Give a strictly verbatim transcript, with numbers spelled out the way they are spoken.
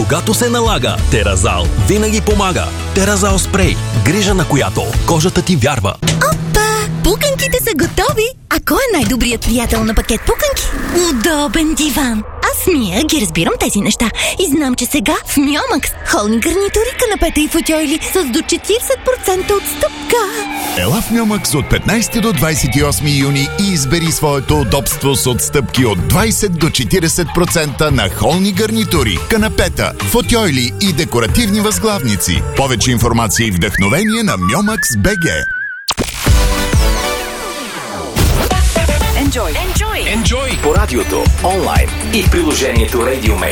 когато се налага. Теразал винаги помага. Теразал спрей. Грижа, на която кожата ти вярва. Опа! Пуканките са готови! А кой е най-добрият приятел на пакет пуканки? Удобен диван! Аз Мия ги разбирам тези неща и знам, че сега в Мьомакс холни гарнитури, канапета и футьойли с до четиридесет процента отстъпка. Ела в Мьомакс от петнайсети до двайсет и осми юни и избери своето удобство с отстъпки от двайсет до четирийсет процента на холни гарнитури, канапета, футьойли и декоративни възглавници. Повече информация и вдъхновение на Мьомакс точка би джи. Enjoy. Enjoy. Enjoy по радиото, онлайн и в приложението Radio Mail.